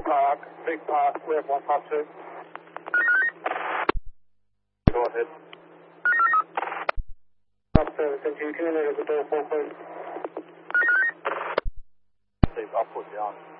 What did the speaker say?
Big Park, we have 152. Go ahead. Stop service, and you can enter the door 4, please. Steve, I'll put you on.